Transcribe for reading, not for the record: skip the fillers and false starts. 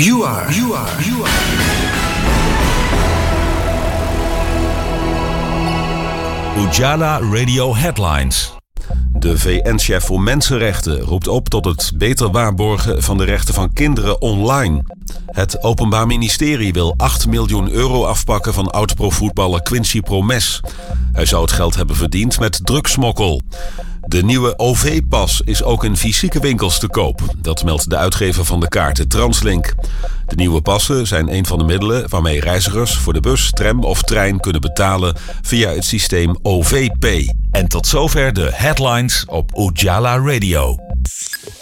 You are. Ujala Radio Headlines. De VN-chef voor Mensenrechten roept op tot het beter waarborgen van de rechten van kinderen online. Het Openbaar Ministerie wil 8 miljoen euro afpakken van oud-profvoetballer Quincy Promes. Hij zou het geld hebben verdiend met drugsmokkel. De nieuwe OV-pas is ook in fysieke winkels te koop. Dat meldt de uitgever van de kaarten Translink. De nieuwe passen zijn een van de middelen waarmee reizigers voor de bus, tram of trein kunnen betalen via het systeem OV-Pay. En tot zover de headlines op Ujala Radio.